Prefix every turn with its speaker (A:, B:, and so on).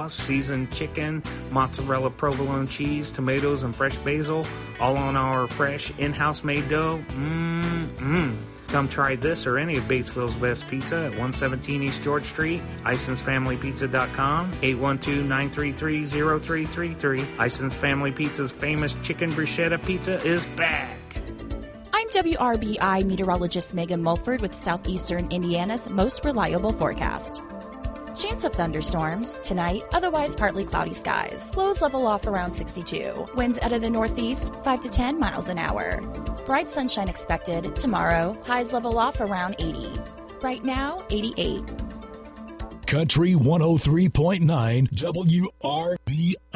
A: sauce, seasoned chicken, mozzarella provolone cheese, tomatoes, and fresh basil, all on our fresh in-house made dough. Come try this or any of Batesville's best pizza at 117 East George Street, IsonsFamilyPizza.com, 812-933-0333. Isons Family Pizza's famous chicken bruschetta pizza is back.
B: I'm WRBI meteorologist Megan Mulford with Southeastern Indiana's most reliable forecast. Chance of thunderstorms tonight, otherwise partly cloudy skies. Lows level off around 62. Winds out of the northeast, 5 to 10 miles an hour. Bright sunshine expected tomorrow. Highs level off around 80. Right now, 88.
C: Country 103.9 WRBI.